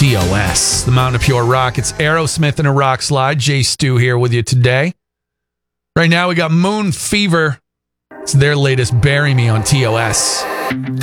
TOS, the Mountain of Pure Rock. It's Aerosmith and a Rock Slide. Jay Stu here with you today. Right now we got Moon Fever. It's their latest Bury Me on TOS.